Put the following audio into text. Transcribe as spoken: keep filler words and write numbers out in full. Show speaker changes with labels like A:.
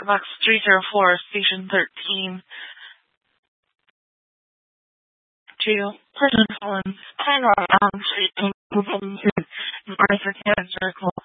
A: Box three zero four, Station thirteen. To President Collins, Conrad Allen Street, Arthur Cannon Circle.